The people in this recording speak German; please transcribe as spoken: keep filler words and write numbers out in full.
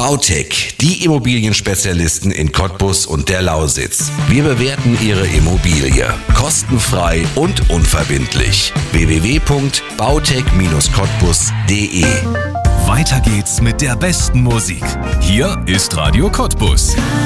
Bautech, die Immobilienspezialisten in Cottbus und der Lausitz. Wir bewerten Ihre Immobilie kostenfrei und unverbindlich. w w w punkt bautech cottbus punkt d e Weiter geht's mit der besten Musik. Hier ist Radio Cottbus.